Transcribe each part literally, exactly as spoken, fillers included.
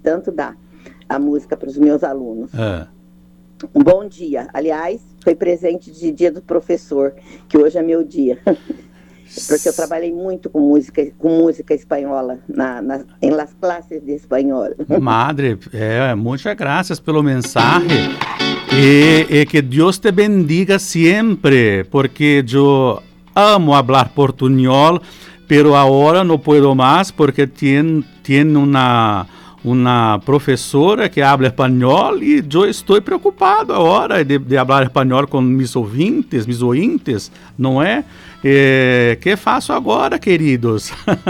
tanto dar a música para os meus alunos. É. Um bom dia. Aliás, foi presente de dia do professor, que hoje é meu dia. Porque eu trabalhei muito com música, com música espanhola, na, na, em las clases de espanhol. Madre, eh, muchas gracias pelo mensaje. Y, y que Dios te bendiga siempre, porque yo amo hablar portuñol, pero ahora no puedo más porque tiene, tiene una... uma professora que habla espanhol e eu estou preocupado agora de, de falar espanhol com meus ouvintes, meus ouvintes, não é? O que faço agora, queridos?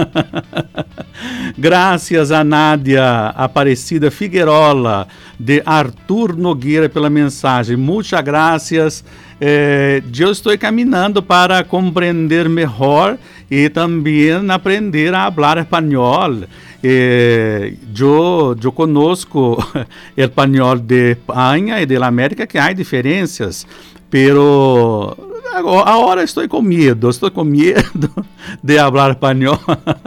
Graças a Nádia Aparecida Figuerola, de Arthur Nogueira, pela mensagem. Muitas graças. Eh, eu estou caminhando para compreender melhor e também aprender a falar espanhol. Eh, eu, eu conosco o espanhol de Espanha e da América, que há diferenças, pero agora estou com medo, estou com medo de falar espanhol.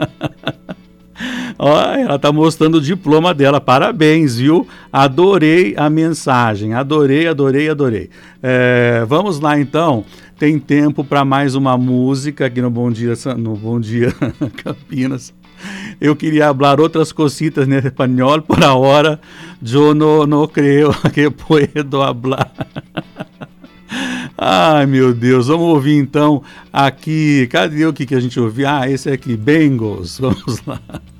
Olha, ela está mostrando o diploma dela, parabéns, viu? Adorei a mensagem, adorei, adorei, adorei. É, vamos lá então, tem tempo para mais uma música aqui no Bom Dia, no Bom Dia Campinas. Eu queria falar outras cositas em espanhol, por agora eu não, não creio que puedo falar. Ai, meu Deus, vamos ouvir então aqui, cadê o que, que a gente ouviu? Ah, esse aqui, Bengals, vamos lá.